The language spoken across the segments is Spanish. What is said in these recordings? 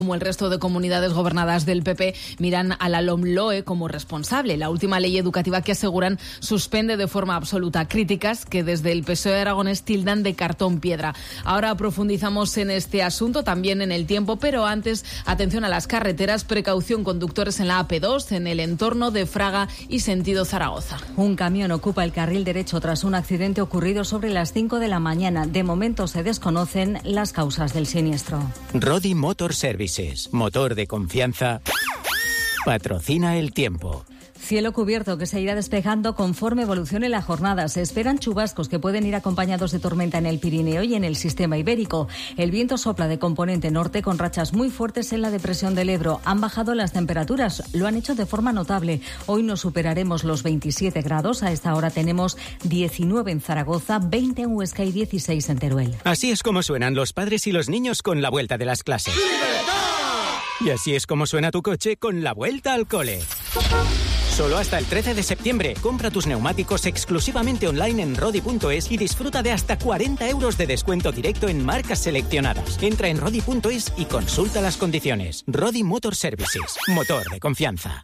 Como el resto de comunidades gobernadas del PP, miran a la LOMLOE como responsable, la última ley educativa que aseguran suspende de forma absoluta, críticas que desde el PSOE aragonés tildan de cartón piedra. Ahora profundizamos en este asunto, también en el tiempo, pero antes, atención a las carreteras, precaución conductores en la AP2, en el entorno de Fraga y sentido Zaragoza. Un camión ocupa el carril derecho tras un accidente ocurrido sobre las 5 de la mañana. De momento se desconocen las causas del siniestro. Rodi Motor Services, motor de confianza, patrocina el tiempo. Cielo cubierto que se irá despejando conforme evolucione la jornada. Se esperan chubascos que pueden ir acompañados de tormenta en el Pirineo y en el sistema ibérico. El viento sopla de componente norte con rachas muy fuertes en la depresión del Ebro. Han bajado las temperaturas, lo han hecho de forma notable. Hoy no superaremos los 27 grados. A esta hora tenemos 19 en Zaragoza, 20 en Huesca y 16 en Teruel. Así es como suenan los padres y los niños con la vuelta de las clases. Y así es como suena tu coche con la vuelta al cole. Solo hasta el 13 de septiembre. Compra tus neumáticos exclusivamente online en rodi.es y disfruta de hasta 40 euros de descuento directo en marcas seleccionadas. Entra en rodi.es y consulta las condiciones. Rodi Motor Services. Motor de confianza.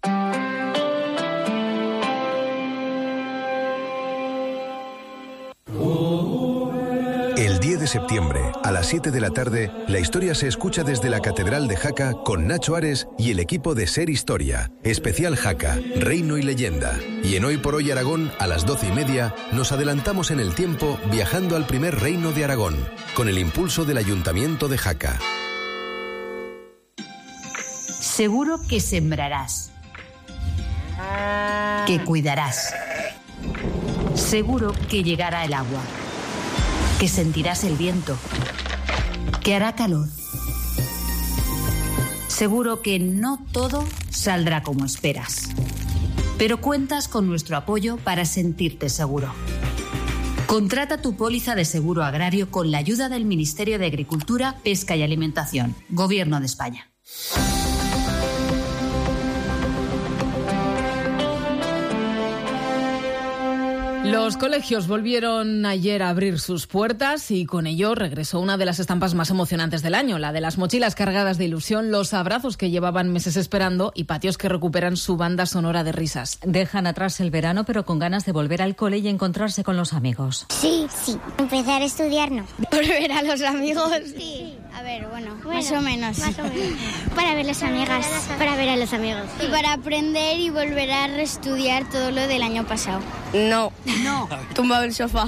El 10 de septiembre, a las 7 de la tarde, la historia se escucha desde la Catedral de Jaca con Nacho Ares y el equipo de Ser Historia. Especial Jaca, Reino y Leyenda. Y en Hoy por Hoy Aragón, a las 12:30, nos adelantamos en el tiempo viajando al primer reino de Aragón, con el impulso del Ayuntamiento de Jaca. Seguro que sembrarás, que cuidarás. Seguro que llegará el agua, que sentirás el viento, que hará calor. Seguro que no todo saldrá como esperas, pero cuentas con nuestro apoyo para sentirte seguro. Contrata tu póliza de seguro agrario con la ayuda del Ministerio de Agricultura, Pesca y Alimentación, Gobierno de España. Los colegios volvieron ayer a abrir sus puertas y con ello regresó una de las estampas más emocionantes del año, la de las mochilas cargadas de ilusión, los abrazos que llevaban meses esperando y patios que recuperan su banda sonora de risas. Dejan atrás el verano pero con ganas de volver al cole y encontrarse con los amigos. Sí. Empezar a estudiar no. Volver a los amigos. Sí. A ver, bueno, más o menos. Para ver las amigas, para ver a los amigos. Y para aprender y volver a reestudiar todo lo del año pasado. No. Tumbado el sofá.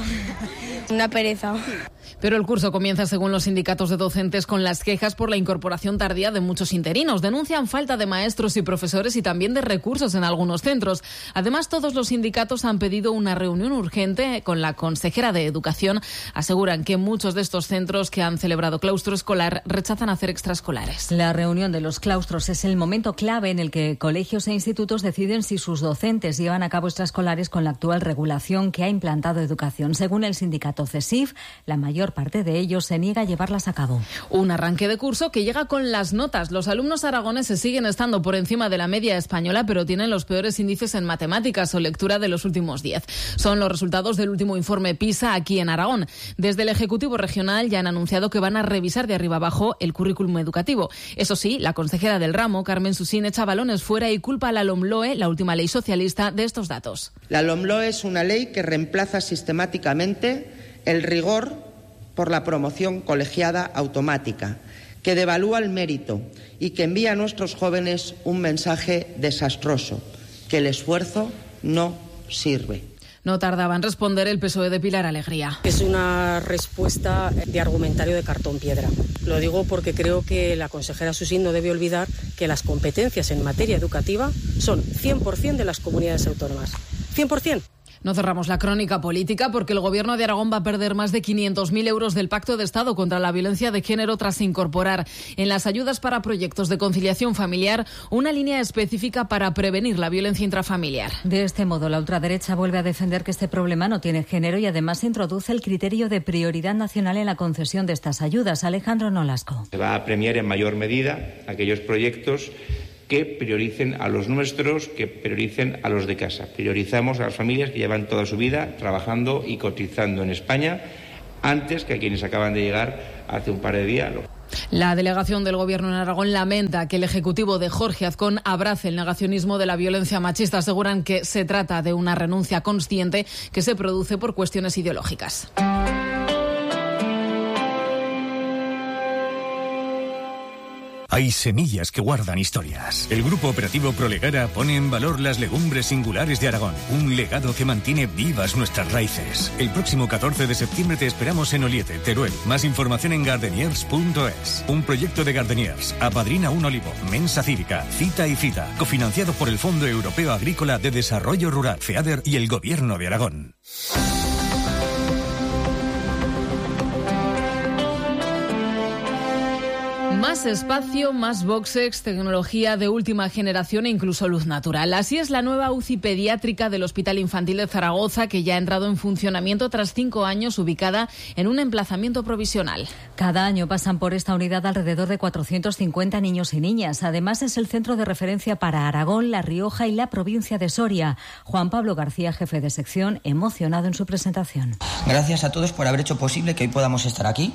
Una pereza. Pero el curso comienza, según los sindicatos de docentes, con las quejas por la incorporación tardía de muchos interinos. Denuncian falta de maestros y profesores y también de recursos en algunos centros. Además, todos los sindicatos han pedido una reunión urgente con la consejera de Educación. Aseguran que muchos de estos centros que han celebrado claustro escolar rechazan hacer extraescolares. La reunión de los claustros es el momento clave en el que colegios e institutos deciden si sus docentes llevan a cabo extraescolares con la actual regulación que ha implantado Educación. Según el sindicato CESIF, la mayor parte de ellos se niega a llevarlas a cabo. Un arranque de curso que llega con las notas. Los alumnos aragoneses siguen estando por encima de la media española, pero tienen los peores índices en matemáticas o lectura de los últimos 10. Son los resultados del último informe PISA aquí en Aragón. Desde el Ejecutivo Regional ya han anunciado que van a revisar de arriba abajo el currículum educativo. Eso sí, la consejera del ramo, Carmen Susín, echa balones fuera y culpa a la LOMLOE, la última ley socialista, de estos datos. La LOMLOE es una ley que reemplaza sistemáticamente el rigor por la promoción colegiada automática, que devalúa el mérito y que envía a nuestros jóvenes un mensaje desastroso, que el esfuerzo no sirve. No tardaba en responder el PSOE de Pilar Alegría. Es una respuesta de argumentario de cartón piedra. Lo digo porque creo que la consejera Susín no debe olvidar que las competencias en materia educativa son 100% de las comunidades autónomas. 100%. No cerramos la crónica política porque el Gobierno de Aragón va a perder más de 500.000 euros del Pacto de Estado contra la violencia de género tras incorporar en las ayudas para proyectos de conciliación familiar una línea específica para prevenir la violencia intrafamiliar. De este modo, la ultraderecha vuelve a defender que este problema no tiene género y además introduce el criterio de prioridad nacional en la concesión de estas ayudas. Alejandro Nolasco. Se va a premiar en mayor medida aquellos proyectos que prioricen a los nuestros, que prioricen a los de casa. Priorizamos a las familias que llevan toda su vida trabajando y cotizando en España antes que a quienes acaban de llegar hace un par de días. La delegación del Gobierno en Aragón lamenta que el Ejecutivo de Jorge Azcón abrace el negacionismo de la violencia machista. Aseguran que se trata de una renuncia consciente que se produce por cuestiones ideológicas. Hay semillas que guardan historias. El Grupo Operativo Prolegara pone en valor las legumbres singulares de Aragón, un legado que mantiene vivas nuestras raíces. El próximo 14 de septiembre te esperamos en Oliete, Teruel. Más información en gardeniers.es. Un proyecto de Gardeniers. Apadrina un olivo. Mensa cívica. Cita y cita. Cofinanciado por el Fondo Europeo Agrícola de Desarrollo Rural, FEADER y el Gobierno de Aragón. Más espacio, más boxes, tecnología de última generación e incluso luz natural. Así es la nueva UCI pediátrica del Hospital Infantil de Zaragoza, que ya ha entrado en funcionamiento tras 5 años, ubicada en un emplazamiento provisional. Cada año pasan por esta unidad alrededor de 450 niños y niñas. Además, es el centro de referencia para Aragón, La Rioja y la provincia de Soria. Juan Pablo García, jefe de sección, emocionado en su presentación. Gracias a todos por haber hecho posible que hoy podamos estar aquí.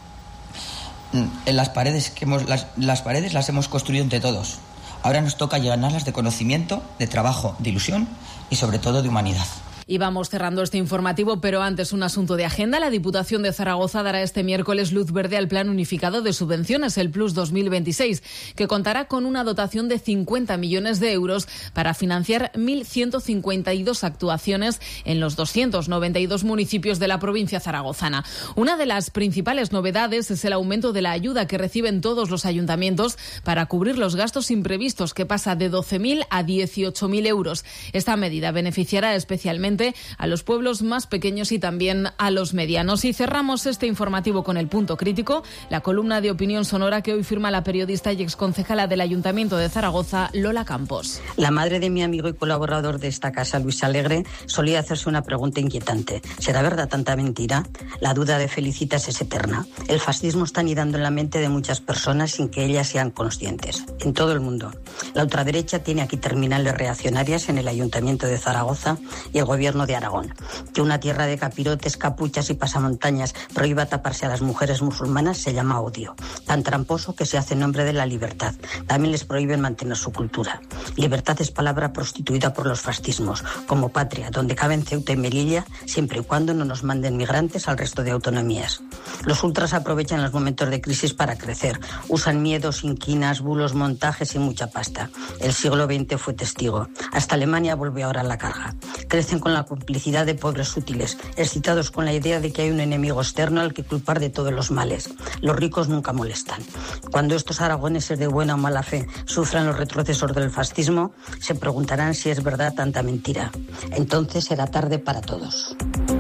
En las paredes las hemos construido entre todos. Ahora nos toca llenarlas de conocimiento, de trabajo, de ilusión y sobre todo de humanidad. Y vamos cerrando este informativo, pero antes un asunto de agenda. La Diputación de Zaragoza dará este miércoles luz verde al Plan Unificado de Subvenciones, el Plus 2026, que contará con una dotación de 50 millones de euros para financiar 1.152 actuaciones en los 292 municipios de la provincia zaragozana. Una de las principales novedades es el aumento de la ayuda que reciben todos los ayuntamientos para cubrir los gastos imprevistos, que pasa de 12.000 a 18.000 euros. Esta medida beneficiará especialmente a los pueblos más pequeños y también a los medianos. Y cerramos este informativo con el punto crítico, la columna de opinión sonora que hoy firma la periodista y exconcejala del Ayuntamiento de Zaragoza, Lola Campos. La madre de mi amigo y colaborador de esta casa, Luis Alegre, solía hacerse una pregunta inquietante. ¿Será verdad tanta mentira? La duda de Felicitas es eterna. El fascismo está anidando en la mente de muchas personas sin que ellas sean conscientes. En todo el mundo. La ultraderecha tiene aquí terminales reaccionarias en el Ayuntamiento de Zaragoza y el Gobierno de Aragón. Que una tierra de capirotes, capuchas y pasamontañas prohíba taparse a las mujeres musulmanas se llama odio. Tan tramposo que se hace en nombre de la libertad. También les prohíben mantener su cultura. Libertad es palabra prostituida por los fascismos, como patria, donde caben Ceuta y Melilla, siempre y cuando no nos manden migrantes al resto de autonomías. Los ultras aprovechan los momentos de crisis para crecer. Usan miedos, inquinas, bulos, montajes y mucha pasta. El siglo XX fue testigo. Hasta Alemania vuelve ahora a la carga. Crecen con la complicidad de pobres útiles, excitados con la idea de que hay un enemigo externo al que culpar de todos los males. Los ricos nunca molestan. Cuando estos aragoneses de buena o mala fe sufran los retrocesos del fascismo, se preguntarán si es verdad tanta mentira. Entonces será tarde para todos.